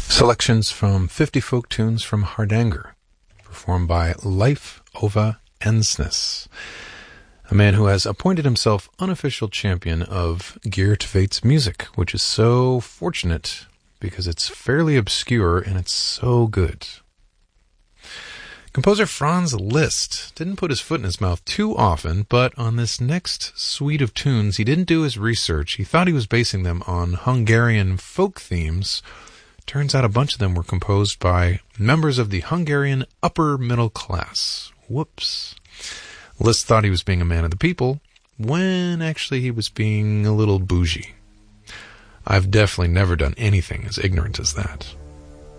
Selections from 50 folk tunes from Hardanger, performed by Leif Ove Ensnes, a man who has appointed himself unofficial champion of Geert music, which is so fortunate because it's fairly obscure and it's so good. Composer Franz Liszt didn't put his foot in his mouth too often, but on this next suite of tunes, he didn't do his research. He thought he was basing them on Hungarian folk themes. Turns out a bunch of them were composed by members of the Hungarian upper middle class. Whoops. Liszt thought he was being a man of the people, when actually he was being a little bougie. I've definitely never done anything as ignorant as that.